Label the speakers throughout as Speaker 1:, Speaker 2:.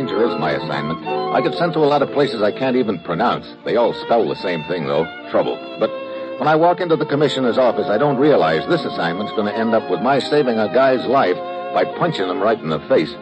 Speaker 1: danger is my assignment. I get sent to a lot of places I can't even pronounce. They all spell the same thing, though. Trouble. But when I walk into the commissioner's office, I don't realize this assignment's going to end up with my saving a guy's life by punching him right in the face.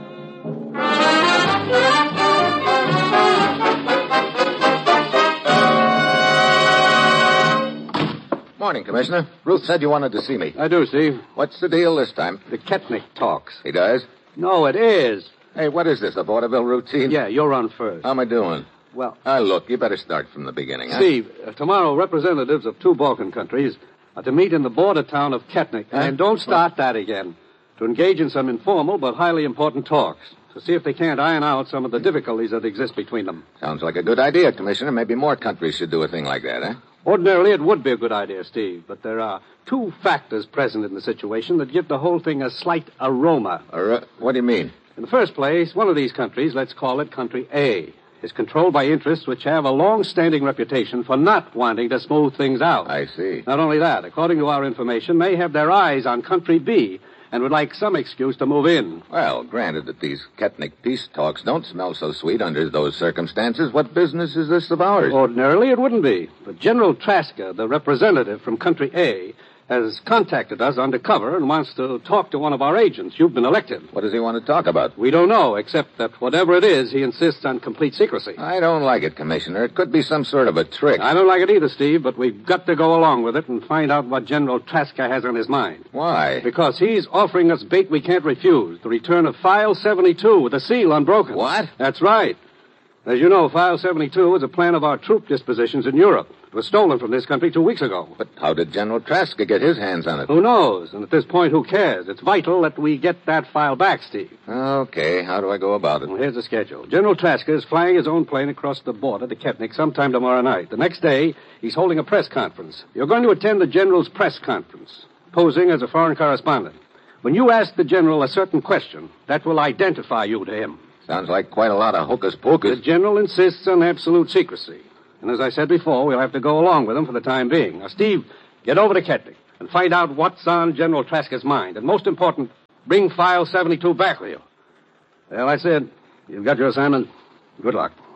Speaker 1: Morning, Commissioner. Ruth said you wanted to see me.
Speaker 2: I do, Steve.
Speaker 1: What's the deal this time?
Speaker 2: The Ketnick talks.
Speaker 1: He does?
Speaker 2: No, it is.
Speaker 1: Hey, what is this, a vaudeville routine?
Speaker 2: Yeah, you're on first.
Speaker 1: How am I doing?
Speaker 2: Well...
Speaker 1: Look, you better start from the beginning, huh?
Speaker 2: Steve, tomorrow representatives of 2 Balkan countries are to meet in the border town of Ketnick.
Speaker 1: Huh?
Speaker 2: And don't start that again. To engage in some informal but highly important talks. To see if they can't iron out some of the difficulties that exist between them.
Speaker 1: Sounds like a good idea, Commissioner. Maybe more countries should do a thing like that, huh?
Speaker 2: Ordinarily, it would be a good idea, Steve, but there are 2 factors present in the situation that give the whole thing a slight aroma.
Speaker 1: What do you mean?
Speaker 2: In the first place, one of these countries, let's call it Country A, is controlled by interests which have a long-standing reputation for not wanting to smooth things out.
Speaker 1: I see.
Speaker 2: Not only that, according to our information, they have their eyes on Country B and would like some excuse to move in.
Speaker 1: Well, granted that these Ketnick peace talks don't smell so sweet under those circumstances, what business is this of ours?
Speaker 2: Ordinarily, it wouldn't be. But General Traska, the representative from Country A, has contacted us undercover and wants to talk to one of our agents. You've been elected.
Speaker 1: What does he want to talk about?
Speaker 2: We don't know, except that whatever it is, he insists on complete secrecy.
Speaker 1: I don't like it, Commissioner. It could be some sort of a trick.
Speaker 2: I don't like it either, Steve, but we've got to go along with it and find out what General Traska has on his mind.
Speaker 1: Why?
Speaker 2: Because he's offering us bait we can't refuse, the return of File 72 with the seal unbroken.
Speaker 1: What?
Speaker 2: That's right. As you know, File 72 is a plan of our troop dispositions in Europe. It was stolen from this country 2 weeks ago.
Speaker 1: But how did General Traska get his hands on it?
Speaker 2: Who knows? And at this point, who cares? It's vital that we get that file back, Steve.
Speaker 1: Okay, how do I go about it?
Speaker 2: Well, here's the schedule. General Traska is flying his own plane across the border to Ketnick sometime tomorrow night. The next day, he's holding a press conference. You're going to attend the General's press conference, posing as a foreign correspondent. When you ask the General a certain question, that will identify you to him.
Speaker 1: Sounds like quite a lot of hocus-pocus.
Speaker 2: The General insists on absolute secrecy. And as I said before, we'll have to go along with him for the time being. Now, Steve, get over to Ketnick and find out what's on General Traska's mind. And most important, bring File 72 back with you. Well, that's it. You've got your assignment. Good luck.